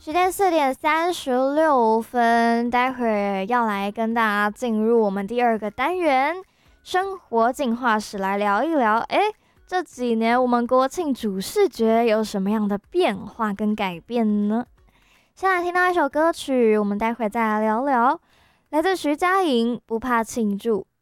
时间4:36，待会儿要来跟大家进入我们第二个单元生活进化史，来聊一聊。这几年我们国庆主视觉有什么样的变化跟改变呢？先来听到一首歌曲，我们待会再来聊聊，来自徐佳莹《不怕庆祝》，